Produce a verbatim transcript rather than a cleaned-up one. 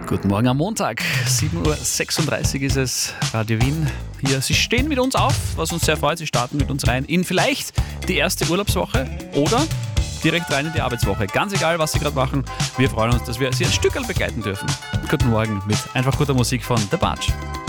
Guten Morgen am Montag, sieben Uhr sechsunddreißig ist es, Radio Wien. Hier, Sie stehen mit uns auf, was uns sehr freut. Sie starten mit uns rein in vielleicht die erste Urlaubswoche oder direkt rein in die Arbeitswoche. Ganz egal, was Sie gerade machen, wir freuen uns, dass wir Sie ein Stückerl begleiten dürfen. Guten Morgen mit einfach guter Musik von The Barge.